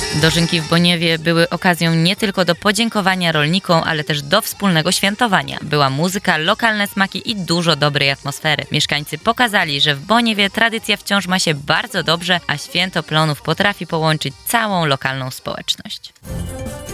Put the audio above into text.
Dożynki w Boniewie były okazją nie tylko do podziękowania rolnikom, ale też do wspólnego świętowania. Była muzyka, lokalne smaki i dużo dobrej atmosfery. Mieszkańcy pokazali, że w Boniewie tradycja wciąż ma się bardzo dobrze, a święto plonów potrafi połączyć całą lokalną społeczność.